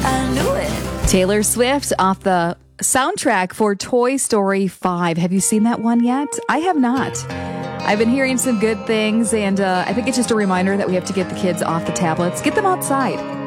I knew it. Taylor Swift off the soundtrack for Toy Story 5. Have you seen that one yet? I have not. I've been hearing some good things, and I think it's just a reminder that we have to get the kids off the tablets, get them outside.